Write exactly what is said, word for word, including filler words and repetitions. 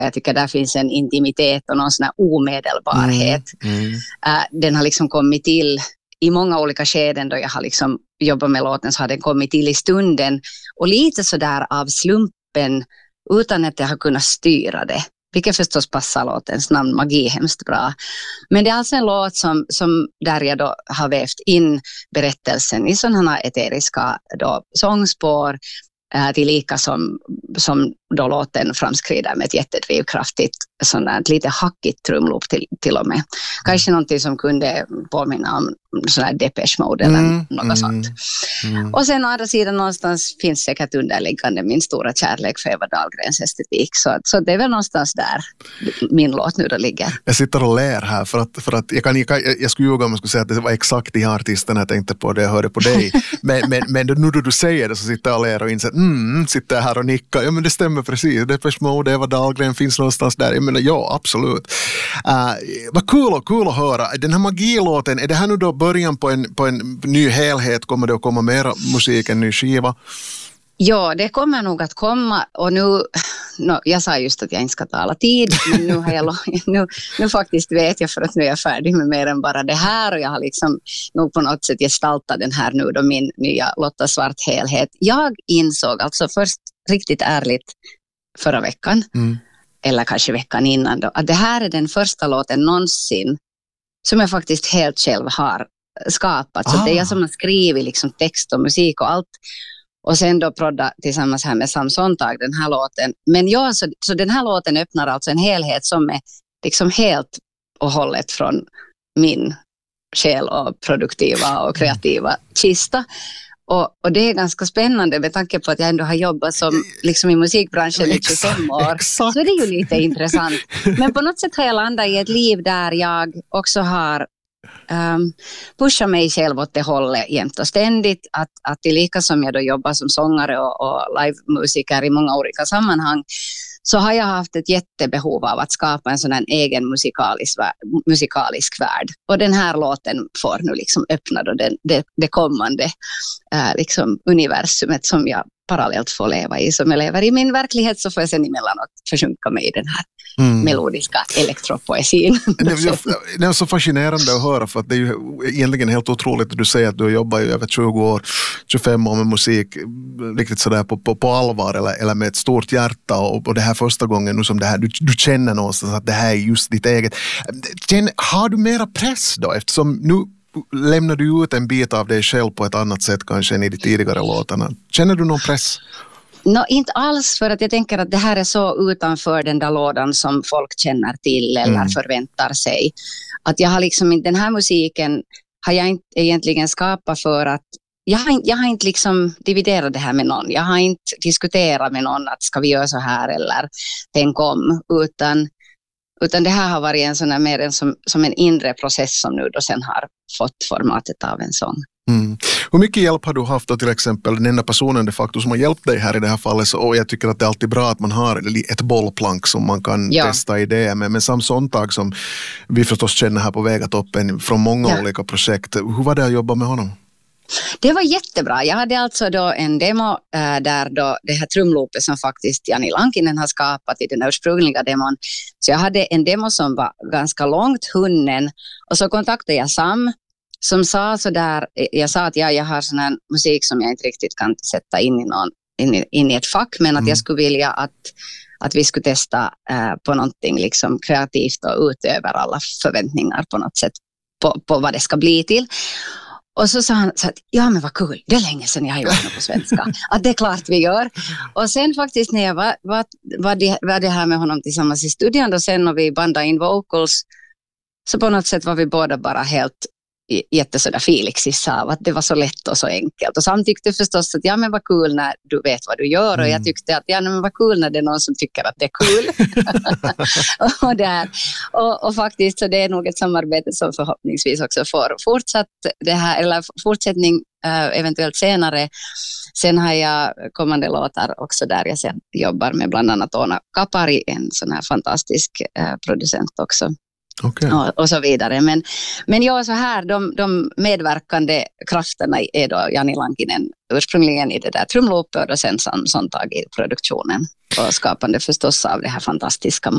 Jag tycker där finns en intimitet och någon sån här omedelbarhet. Mm. Mm. Uh, den har liksom kommit till i många olika skeden då jag har liksom jobbat med låten, så har den kommit till i stunden och lite så där av slumpen utan att jag har kunnat styra det. Vilket förstås passar låtens namn Magi hemskt bra. Men det är alltså en låt som, som där jag då har vävt in berättelsen i sådana här eteriska då, sångspår äh, tillika som, som då låten framskrider med ett jättedrivkraftigt sådant lite hackigt trumloop till, till och med. Kanske någonting som kunde påminna om sån här Depeche Mode eller mm, något mm, sånt. Mm. Och sen å andra sidan någonstans finns säkert underliggande min stora kärlek för Eva Dahlgrens estetik. Så, så det är väl någonstans där min låt nu då ligger. Jag sitter och lär här för att, för att jag, kan, jag, kan, jag skulle ljuga om jag skulle säga att det var exakt de här artisterna jag tänkte på det jag hörde på dig. men, men, men nu då du säger det så sitter jag och lär och inser mm, sitter jag här och nickar. Ja men det stämmer precis. Depeche Mode, Eva Dahlgren finns någonstans där. Jag menar, ja, absolut. Uh, vad kul och kul att höra. Den här magilåten, är det här nu då början på en, på en ny helhet? Kommer det att komma mer musik, en ny skiva? Ja, det kommer nog att komma. Och nu, no, jag sa just att jag inte ska tala tid, men nu, har jag, nu, nu faktiskt vet jag för att nu är jag färdig med mer än bara det här. Och jag har liksom nog på något sätt gestaltat den här nu då min nya Lotta Svart-helhet. Jag insåg alltså först riktigt ärligt förra veckan, mm. eller kanske veckan innan då, att det här är den första låten någonsin som jag faktiskt helt själv har skapat. Så ah. det är jag som har skrivit liksom text och musik och allt. Och sen då prodda tillsammans här med Sam Sontag den här låten. Men ja, så, så den här låten öppnar alltså en helhet som är liksom helt och hållet från min själ och produktiva och kreativa kista. Och, och det är ganska spännande med tanke på att jag ändå har jobbat som, liksom i musikbranschen i tjugofem år. Exakt. Så är det ju lite intressant. Men på något sätt har jag landat i ett liv där jag också har um, pushat mig själv åt det hållet jämt och ständigt. Att, att det lika som jag då jobbar som sångare och, och livemusiker i många olika sammanhang, så har jag haft ett jättebehov av att skapa en sån här egen musikalisk, musikalisk värld. Och den här låten får nu liksom öppna då det, det, det kommande äh, liksom universumet som jag parallellt får leva i. Som jag lever i min verklighet, så får jag sen emellanåt försjunka mig i den här mm. melodiska elektropoesin. Det är, det är så fascinerande att höra, för att det är ju egentligen helt otroligt att du säger att du jobbar i över tjugo år, tjugofem år med musik riktigt sådär på, på, på allvar eller, eller med ett stort hjärta, och, och det här första gången nu som det här, du, du känner någonstans att det här är just ditt eget. Har du mera press då, eftersom nu lämnar du ut en bit av dig själv på ett annat sätt kanske än i de tidigare låtarna? Känner du någon press? No, inte alls, för att jag tänker att det här är så utanför den där lådan som folk känner till eller mm. förväntar sig. Att jag har liksom, den här musiken har jag inte egentligen skapat för att jag har, jag har inte liksom dividerat det här med någon. Jag har inte diskuterat med någon att ska vi göra så här eller tänk om, utan Utan det här har varit en sån här, mer en som, som en inre process som nu då sen har fått formatet av en sång. Mm. Hur mycket hjälp har du haft då, till exempel den enda personen de facto som har hjälpt dig här i det här fallet, så, och jag tycker att det är alltid bra att man har ett bollplank som man kan ja. testa idéer med, men Sam Sontag som vi förstås känner här på Vägatoppen från många ja. olika projekt, hur var det att jobba med honom? Det var jättebra. Jag hade alltså då en demo äh, där då det här trumloopet som faktiskt Jani Lankinen har skapat i den ursprungliga demon. Så jag hade en demo som var ganska långt hunnen, och så kontaktade jag Sam som sa så där, jag sa att ja, jag har sån här musik som jag inte riktigt kan sätta in i, någon, in, i, in i ett fack, men att mm. jag skulle vilja att, att vi skulle testa äh, på någonting liksom kreativt och utöver alla förväntningar på något sätt på, på vad det ska bli till. Och så sa han så att, ja men vad kul, det är länge sedan jag har gjort något på svenska. Att det är klart vi gör. Och sen faktiskt när jag var, var, var, det, var det här med honom tillsammans i studion och sen när vi bandade in vocals, så på något sätt var vi båda bara helt jättesådär Felixis av att det var så lätt och så enkelt. Och Sam tyckte förstås att ja men vad kul när du vet vad du gör, och jag tyckte att ja men vad kul när det är någon som tycker att det är kul. och, där. Och, och faktiskt så det är nog ett samarbete som förhoppningsvis också får fortsatt det här, eller fortsättning uh, eventuellt senare. Sen har jag kommande låtar också där jag sen jobbar med bland annat Ona Kapari, en sån här fantastisk uh, producent också. Okay. Och, och så vidare. Men, men jag så här, de, de medverkande krafterna är då Jani Lankinen ursprungligen i det där trumloopet och sen som Sontag i produktionen och skapande förstås av det här fantastiska